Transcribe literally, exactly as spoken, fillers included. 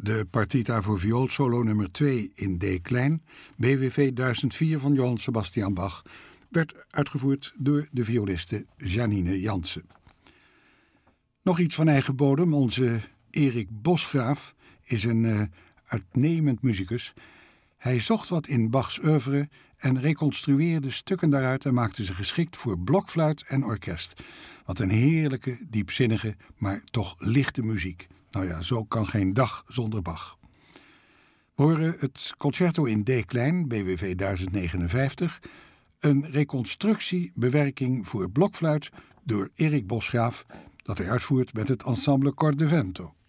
De partita voor viool solo nummer twee in D klein, B W V duizend vier van Johann Sebastian Bach, werd uitgevoerd door de violiste Janine Jansen. Nog iets van eigen bodem. Onze Erik Bosgraaf is een uh, uitnemend muzikus. Hij zocht wat in Bachs oeuvre en reconstrueerde stukken daaruit en maakte ze geschikt voor blokfluit en orkest. Wat een heerlijke, diepzinnige, maar toch lichte muziek. Nou ja, zo kan geen dag zonder Bach. We horen het concerto in D klein, B W V duizend negenenvijftig, een reconstructie, bewerking voor blokfluit door Erik Bosgraaf, dat hij uitvoert met het ensemble Cor de Vento.